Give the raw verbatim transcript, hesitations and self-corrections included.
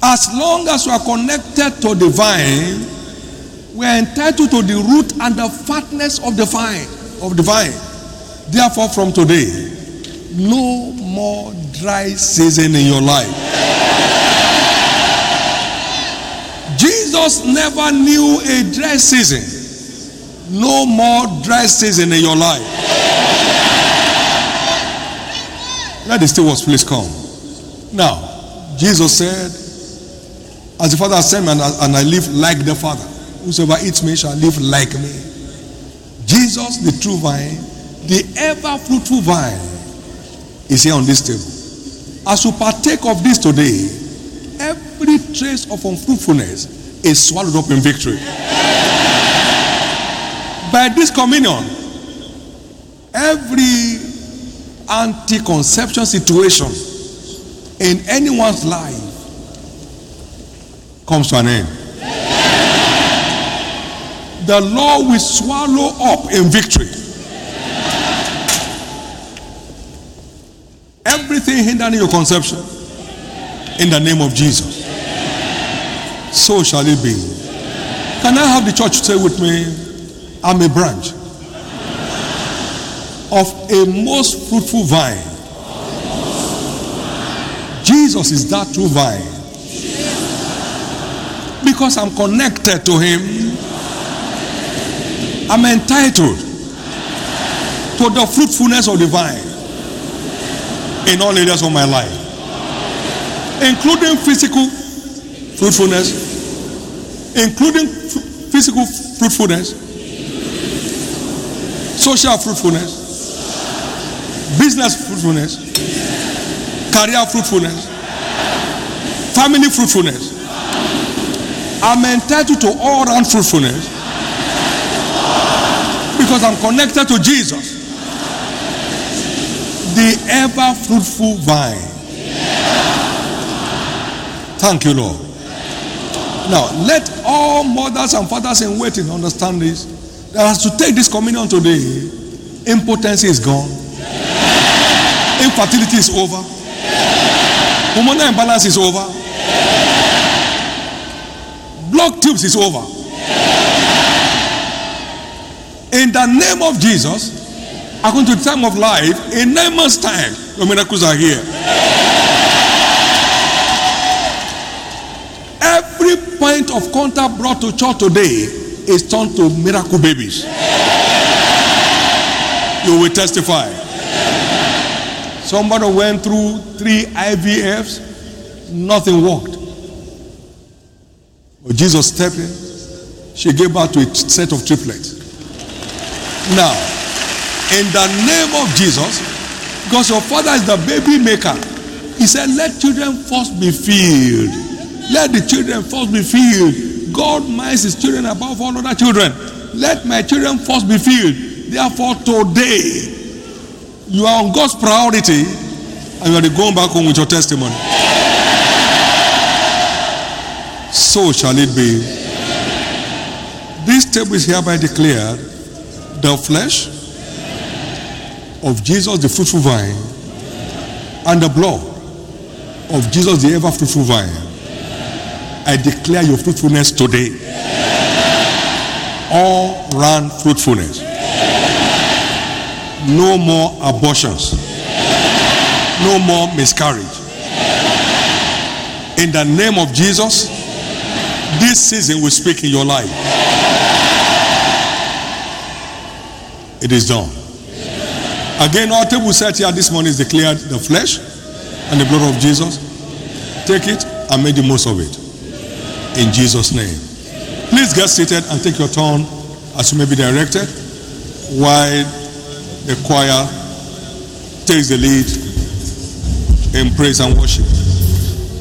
As long as we are connected to the vine, we are entitled to the root and the fatness of the vine. Of the vine. Therefore, from today, no more dry season in your life. Jesus never knew a dry season. No more dry season in your life. Let the stewards please come. Now, Jesus said, as the Father sent me, and I, and I live like the Father. Whosoever eats me shall live like me. Jesus, the true vine, the ever fruitful vine, is here on this table. As you partake of this today, every trace of unfruitfulness is swallowed up in victory. By this communion, every anti-conception situation in anyone's life comes to an end. The Lord will swallow up in victory everything hindering your conception in the name of Jesus. So shall it be. Can I have the church say with me, I'm a branch of a most fruitful vine. Jesus is that true vine. Because I'm connected to him, I'm entitled to the fruitfulness of the vine in all areas of my life, including physical fruitfulness, including f- physical fruitfulness, social fruitfulness, business fruitfulness, career fruitfulness, family fruitfulness. I'm entitled to all round fruitfulness because I'm connected to Jesus, the ever fruitful vine. Thank you, Lord. Now, let all mothers and fathers in waiting understand this. That as to take this communion today, impotency is gone, infertility is over, hormonal imbalance is over, block tubes is over. In the name of Jesus, according to the time of life, in nine months' time, your miracles are here. Every point of contact brought to church today is turned to miracle babies. You will testify. Somebody went through three I V Fs, nothing worked. But Jesus stepped in, she gave birth to a set of triplets. Now, in the name of Jesus, because your father is the baby maker, he said, let children first be filled. Let the children first be filled. God minds his children above all other children. Let my children first be filled. Therefore, today, you are on God's priority and you are going back home with your testimony. So shall it be. This table is hereby declared the flesh of Jesus, the fruitful vine, and the blood of Jesus, the ever fruitful vine. I declare your fruitfulness today. All round fruitfulness. No more abortions. No more miscarriage. In the name of Jesus, this season will speak in your life. It is done. Again, our table set here this morning is declared the flesh and the blood of Jesus. Take it and make the most of it. In Jesus' name. Please get seated and take your turn as you may be directed while the choir takes the lead in praise and worship.